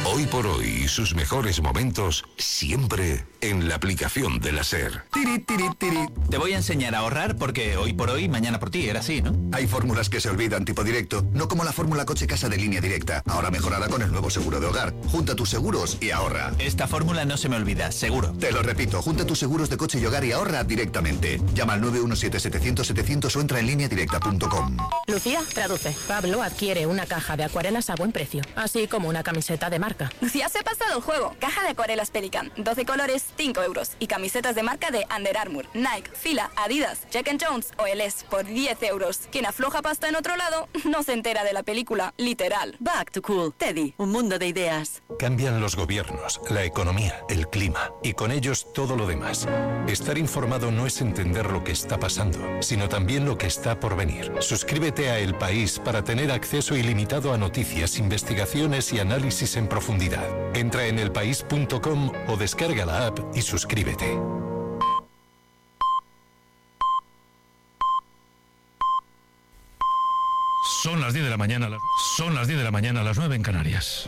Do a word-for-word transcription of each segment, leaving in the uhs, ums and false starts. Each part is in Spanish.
Hoy por hoy y sus mejores momentos siempre en la aplicación de la SER. Tiri, tiri, tiri. Te voy a enseñar a ahorrar porque hoy por hoy, mañana por ti, era así, ¿no? Hay fórmulas que se olvidan tipo directo, no como la fórmula coche casa de Línea Directa, ahora mejorada con el nuevo seguro de hogar. Junta tus seguros y ahorra. Esta fórmula no se me olvida, seguro. Te lo repito, junta tus seguros de coche y hogar y ahorra directamente. Llama al nueve uno siete, setecientos, setecientos o entra en línea directa punto com. Lucía, traduce. Pablo adquiere una caja de acuarelas a buen precio, así como una camiseta de marca. Lucía se ha pasado el juego. Caja de acuarelas Pelican, doce colores, cinco euros. Y camisetas de marca de Under Armour, Nike, Fila, Adidas, Jack and Jones o El Es por diez euros. Quien afloja pasta en otro lado no se entera de la película, literal. Back to Cool, Teddy, un mundo de ideas. Cambian los gobiernos, la economía, el clima y con ellos todo lo demás. Estar informado no es entender lo que está pasando, sino también lo que está por venir. Suscríbete a El País para tener acceso ilimitado a noticias, investigaciones y análisis en profundidad. Entra en el país punto com o descarga la app y suscríbete. Son las diez de la mañana, son las diez de la mañana, las nueve en Canarias.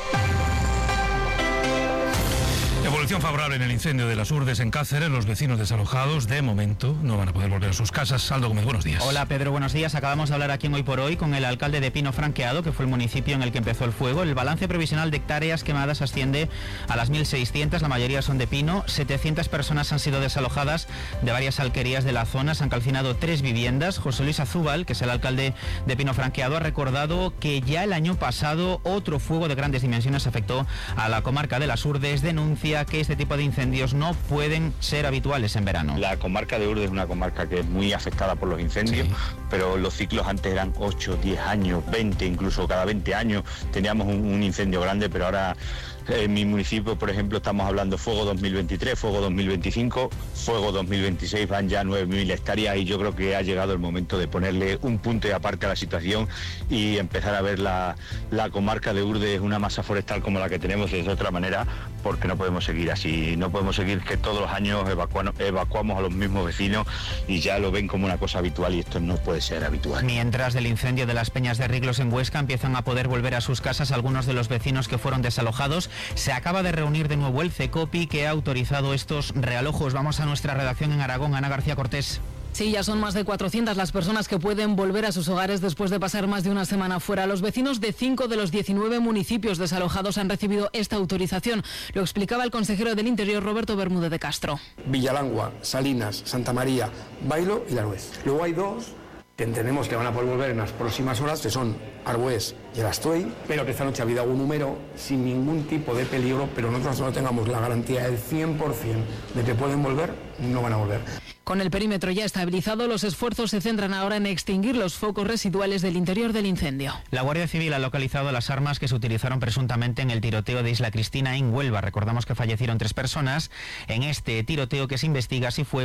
Evolución favorable en el incendio de las Urdes en Cáceres. Los vecinos desalojados, de momento, no van a poder volver a sus casas. Aldo Gómez, buenos días. Hola, Pedro, buenos días. Acabamos de hablar aquí en Hoy por Hoy con el alcalde de Pino Franqueado, que fue el municipio en el que empezó el fuego. El balance provisional de hectáreas quemadas asciende a las mil seiscientas, la mayoría son de pino. setecientas personas han sido desalojadas de varias alquerías de la zona. Se han calcinado tres viviendas. José Luis Azúbal, que es el alcalde de Pino Franqueado, ha recordado que ya el año pasado otro fuego de grandes dimensiones afectó a la comarca de las Urdes. Denuncia que este tipo de incendios no pueden ser habituales en verano. La comarca de Urdes es una comarca que es muy afectada por los incendios, sí. Pero los ciclos antes eran ocho, diez años, veinte, incluso cada veinte años teníamos un, un incendio grande, pero ahora en mi municipio, por ejemplo, estamos hablando fuego dos mil veintitrés, fuego dos mil veinticinco, fuego dos mil veintiséis, van ya nueve mil hectáreas y yo creo que ha llegado el momento de ponerle un punto y aparte a la situación y empezar a ver la, la comarca de Urdes, una masa forestal como la que tenemos, de otra manera, porque no podemos seguir así, no podemos seguir que todos los años evacuamos, evacuamos a los mismos vecinos y ya lo ven como una cosa habitual y esto no puede ser habitual. Mientras del incendio de las Peñas de Riglos en Huesca empiezan a poder volver a sus casas algunos de los vecinos que fueron desalojados, se acaba de reunir de nuevo el CECOPI, que ha autorizado estos realojos. Vamos a nuestra redacción en Aragón. Ana García Cortés. Sí, ya son más de cuatrocientas las personas que pueden volver a sus hogares después de pasar más de una semana fuera. Los vecinos de cinco de los diecinueve municipios desalojados han recibido esta autorización. Lo explicaba el consejero del Interior, Roberto Bermúdez de Castro. Villalangua, Salinas, Santa María, Bailo y La Nuez. Luego hay dos que entendemos que van a poder volver en las próximas horas, que son Arbués y el Astuey, pero que esta noche ha habido algún número sin ningún tipo de peligro, pero nosotros no tengamos la garantía del cien por ciento de que pueden volver, no van a volver. Con el perímetro ya estabilizado, los esfuerzos se centran ahora en extinguir los focos residuales del interior del incendio. La Guardia Civil ha localizado las armas que se utilizaron presuntamente en el tiroteo de Isla Cristina en Huelva. Recordamos que fallecieron tres personas en este tiroteo que se investiga si fue